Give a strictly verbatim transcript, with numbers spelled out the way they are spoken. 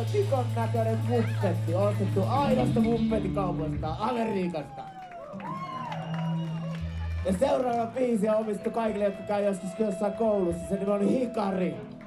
sikon näköinen muppetti, ostettu ainoasta muppettikaupasta Amerikasta. Ja seuraava biisi on omistettu kaikille, jotka käy joskus jossain koulussa. Se nimi on Hikari.